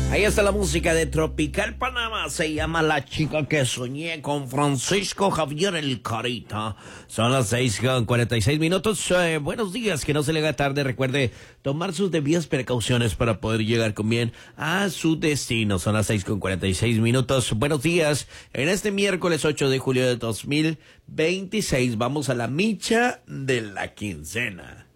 Ahí está la música de Tropical Panamá. Se llama La Chica que Soñé con Francisco Javier El Carita. Son las 6:46 minutos. Buenos días, que no se le haga tarde. Recuerde tomar sus debidas precauciones para poder llegar con bien a su destino. Son las 6:46 minutos. Buenos días. En este miércoles 8 de julio de 2026 vamos a la micha de la quincena.